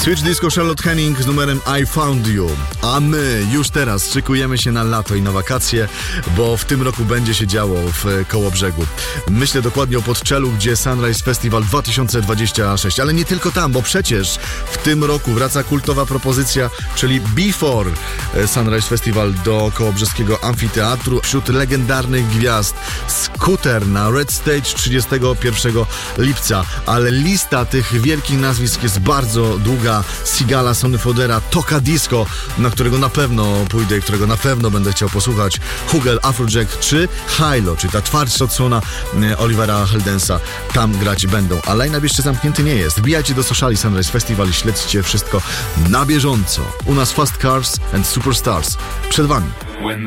Switch Disco Charlotte Henning z numerem I Found You. A my już teraz szykujemy się na lato i na wakacje, bo w tym roku będzie się działo w Kołobrzegu. Myślę dokładnie o Podczelu, gdzie Sunrise Festival 2026. Ale nie tylko tam, bo przecież w tym roku wraca kultowa propozycja, czyli Before Sunrise Festival do kołobrzeskiego amfiteatru. Wśród legendarnych gwiazd Scooter na Red Stage 31 lipca. Ale lista tych wielkich nazwisk jest bardzo długa. Sigala, Sonny Fodera, Toka Disco, na którego na pewno pójdę i którego na pewno będę chciał posłuchać, Hugel, Afrojack czy Hilo, czyli ta twardsza odsłona Olivera Heldensa. Tam grać będą, a line-up jeszcze zamknięty nie jest. Wbijajcie do sociali Sunrise Festival i śledźcie wszystko na bieżąco. U nas Fast Cars and Superstars. Przed wami.